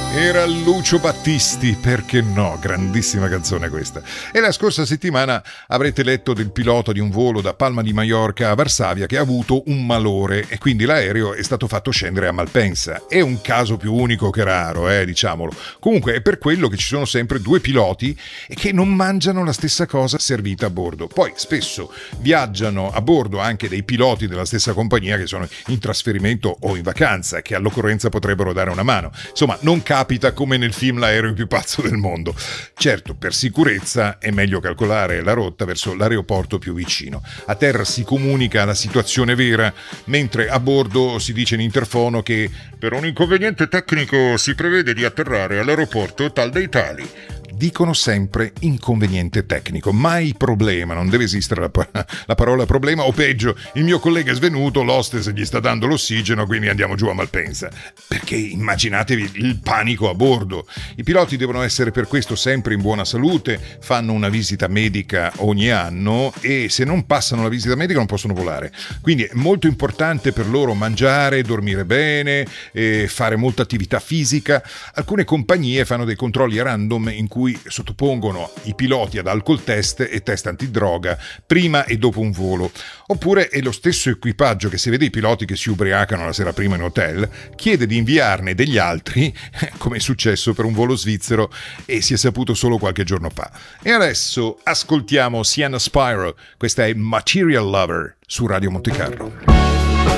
Era Lucio Battisti, perché no? Grandissima canzone questa. E la scorsa settimana avrete letto del pilota di un volo da Palma di Mallorca a Varsavia che ha avuto un malore e quindi l'aereo è stato fatto scendere a Malpensa. È un caso più unico che raro, diciamolo. Comunque è per quello che ci sono sempre due piloti e che non mangiano la stessa cosa servita a bordo. Poi spesso viaggiano a bordo anche dei piloti della stessa compagnia che sono in trasferimento o in vacanza, che all'occorrenza potrebbero dare una mano. Insomma, non capita come nel film L'aereo più pazzo del mondo. Certo, per sicurezza è meglio calcolare la rotta verso l'aeroporto più vicino. A terra si comunica la situazione vera, mentre a bordo si dice in interfono che per un inconveniente tecnico si prevede di atterrare all'aeroporto tal dei tali. Dicono sempre inconveniente tecnico, mai problema, non deve esistere la parola problema, o peggio, il mio collega è svenuto, l'hostess gli sta dando l'ossigeno, quindi andiamo giù a Malpensa. Perché immaginatevi il panico a bordo. I piloti devono essere per questo sempre in buona salute, fanno una visita medica ogni anno e se non passano la visita medica non possono volare. Quindi è molto importante per loro mangiare, dormire bene, fare molta attività fisica. Alcune compagnie fanno dei controlli a random in cui sottopongono i piloti ad alcol test e test antidroga prima e dopo un volo. Oppure è lo stesso equipaggio che, se vede i piloti che si ubriacano la sera prima in hotel, chiede di inviarne degli altri, come è successo per un volo svizzero e si è saputo solo qualche giorno fa. E adesso ascoltiamo Sienna Spiro, questa è Material Lover su Radio Monte Carlo.